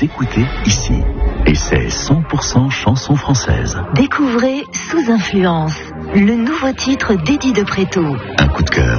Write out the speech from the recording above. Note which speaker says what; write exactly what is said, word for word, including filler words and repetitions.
Speaker 1: vous écoutez ici. Et c'est cent pour cent chanson française.
Speaker 2: Découvrez Sous Influence, le nouveau titre d'Eddie de Préto.